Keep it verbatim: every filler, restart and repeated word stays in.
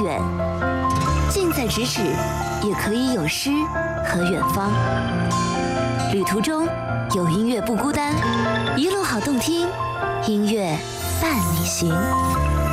远，近在咫尺，也可以有诗和远方。旅途中有音乐不孤单，一路好动听，音乐伴你行。